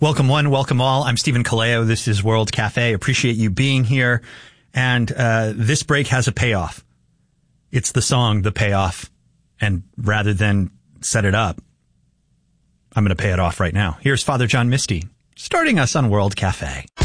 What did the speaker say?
Welcome one, welcome all. I'm Stephen Kaleo. This is World Cafe. Appreciate you being here. And this break has a payoff. It's the song, The Payoff. And rather than set it up, I'm going to pay it off right now. Here's Father John Misty, starting us on World Cafe.